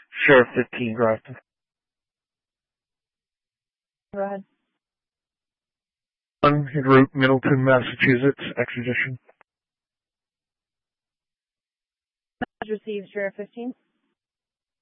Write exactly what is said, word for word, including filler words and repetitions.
Sheriff fifteen, Grafton. Go ahead. One, en route, Middleton, Massachusetts, extradition. Received, Sheriff fifteen.